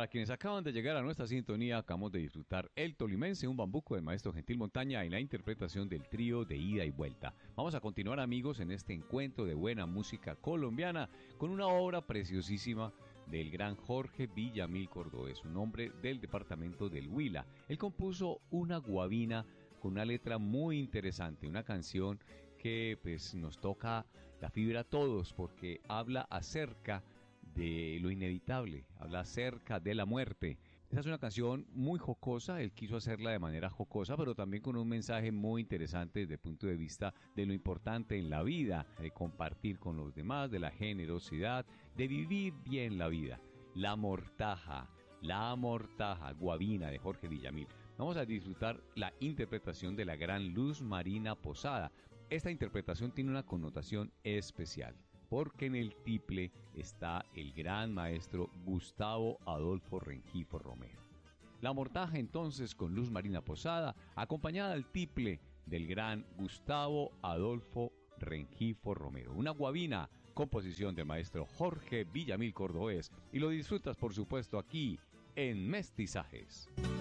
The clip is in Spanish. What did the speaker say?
Para quienes acaban de llegar a nuestra sintonía, acabamos de disfrutar El Tolimense, un bambuco del maestro Gentil Montaña y la interpretación del trío de ida y vuelta. Vamos a continuar, amigos, en este encuentro de buena música colombiana con una obra preciosísima del gran Jorge Villamil Cordovez, un hombre del departamento del Huila. Él compuso una guabina con una letra muy interesante, una canción que pues nos toca la fibra a todos porque habla acerca de lo inevitable, habla acerca de la muerte. Esta es una canción muy jocosa, él quiso hacerla de manera jocosa, pero también con un mensaje muy interesante desde el punto de vista de lo importante en la vida, de compartir con los demás, de la generosidad, de vivir bien la vida. La mortaja, guabina de Jorge Villamil. Vamos a disfrutar la interpretación de la gran Luz Marina Posada. Esta interpretación tiene una connotación especial, porque en el tiple está el gran maestro Gustavo Adolfo Rengifo Romero. La mortaja entonces con Luz Marina Posada, acompañada al tiple del gran Gustavo Adolfo Rengifo Romero. Una guabina, composición del maestro Jorge Villamil Cordovez, y lo disfrutas por supuesto aquí en Mestizajes.